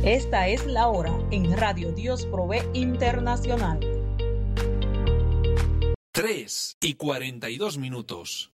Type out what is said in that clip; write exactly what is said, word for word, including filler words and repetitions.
Esta es la hora en Radio Dios Provee Internacional. tres y cuarenta y dos minutos.